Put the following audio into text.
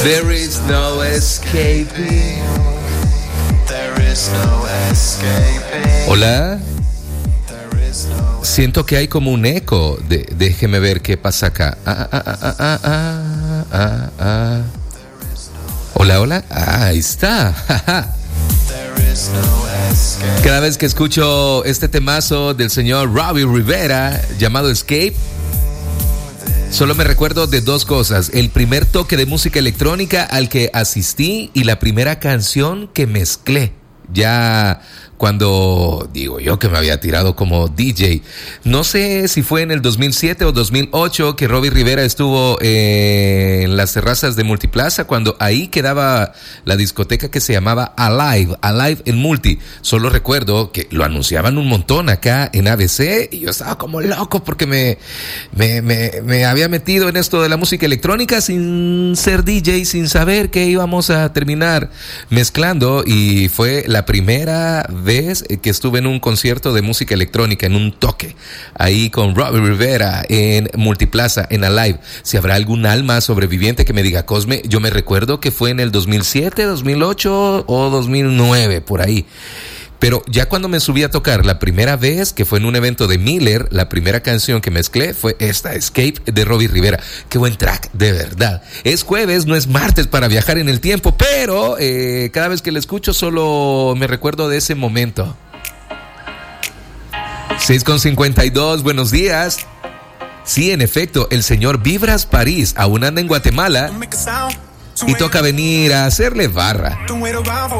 There is no escaping. Hola. Siento que hay como un eco. Déjeme ver qué pasa acá. Hola, hola. Ahí está. Cada vez que escucho este temazo del señor Robbie Rivera llamado Escape, solo me recuerdo de dos cosas: el primer toque de música electrónica al que asistí y la primera canción que mezclé. Ya cuando digo yo que me había tirado como DJ. No sé si fue en el 2007 o 2008 que Robbie Rivera estuvo en las terrazas de Multiplaza, cuando ahí quedaba la discoteca que se llamaba Alive en Multi. Solo recuerdo que lo anunciaban un montón acá en ABC y yo estaba como loco porque me había metido en esto de la música electrónica sin ser DJ, sin saber que íbamos a terminar mezclando, y fue la primera vez que estuve en un concierto de música electrónica, en un toque, ahí con Robbie Rivera en Multiplaza, en Alive. Si habrá algún alma sobreviviente que me diga, Cosme, yo me recuerdo que fue en el 2007, 2008 o 2009, por ahí. Pero ya cuando me subí a tocar la primera vez, que fue en un evento de Miller, la primera canción que mezclé fue esta, Escape, de Robbie Rivera. Qué buen track, de verdad. Es jueves, no es martes para viajar en el tiempo, pero cada vez que la escucho solo me recuerdo de ese momento. 6:52, buenos días. Sí, en efecto, el señor Vibras París aún anda en Guatemala y toca venir a hacerle barra.